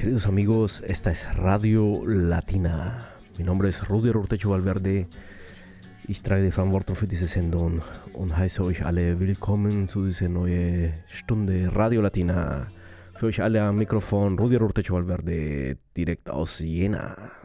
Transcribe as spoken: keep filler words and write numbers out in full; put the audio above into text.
Queridos amigos, esta es Radio Latina. Mi nombre es Rudy Urtecho Valverde. Ich trage die Verantwortung für diese Sendung und heiße euch alle willkommen zu dieser neuen Stunde Radio Latina. Für euch alle am Mikrofon Rudy Urtecho Valverde, direkt aus Jena.